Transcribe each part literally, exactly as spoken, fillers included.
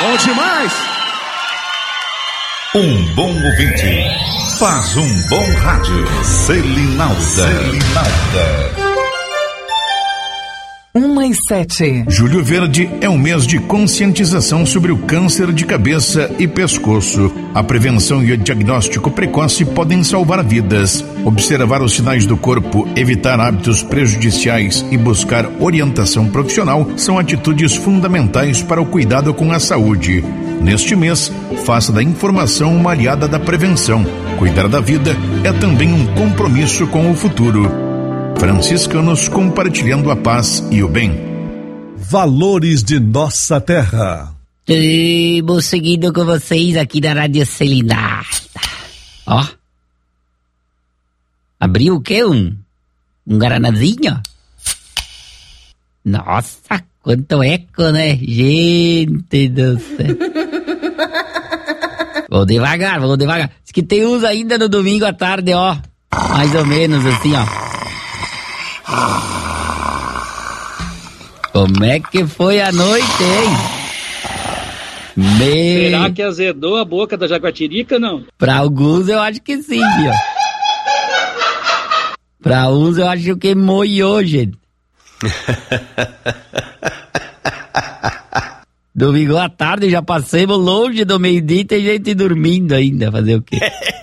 Bom demais! Um bom ouvinte faz um bom rádio. Selinalda. Selinalda. Uma e sete. Julho Verde é um mês de conscientização sobre o câncer de cabeça e pescoço. A prevenção e o diagnóstico precoce podem salvar vidas. Observar os sinais do corpo, evitar hábitos prejudiciais e buscar orientação profissional são atitudes fundamentais para o cuidado com a saúde. Neste mês, faça da informação uma aliada da prevenção. Cuidar da vida é também um compromisso com o futuro. Franciscanos compartilhando a paz e o bem. Valores de nossa terra. Estamos seguindo com vocês aqui na Rádio Selinalda. Ó. Abriu o quê? Um, um garanazinho? Nossa, quanto eco, né? Gente do céu. Vou devagar, vou devagar. Diz que tem uns ainda no domingo à tarde, ó. Mais ou menos assim, ó. Como é que foi a noite, hein? Me... Será que azedou a boca da jaguatirica, não? Pra alguns eu acho que sim, viu? Pra uns eu acho que moiou, gente. Domingo à tarde já passamos longe do meio-dia e tem gente dormindo ainda, fazer o quê?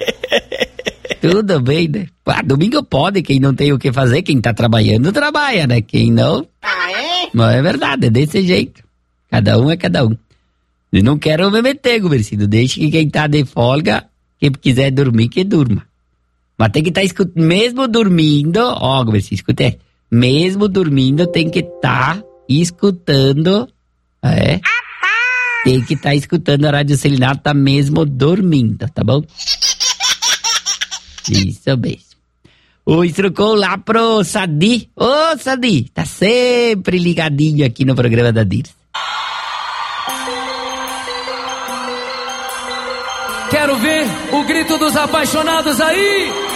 Tudo bem, né? Ah, domingo pode, quem não tem o que fazer, quem tá trabalhando, trabalha, né? Quem não... Ah, é? Mas é verdade, é desse jeito. Cada um é cada um. Eu não quero me meter, Gumercindo. Deixa que quem tá de folga, quem quiser dormir, que durma. Mas tem que estar tá escutando, mesmo dormindo, ó, Gumercindo, escuta aí. Mesmo dormindo, tem que estar tá escutando, é? Tem que estar tá escutando a Rádio Selinalda, tá mesmo dormindo, tá bom? Isso mesmo. O instrucou lá pro Sadi. Ô, oh, Sadi, tá sempre ligadinho aqui no programa da Dirce. Quero ver o grito dos apaixonados aí.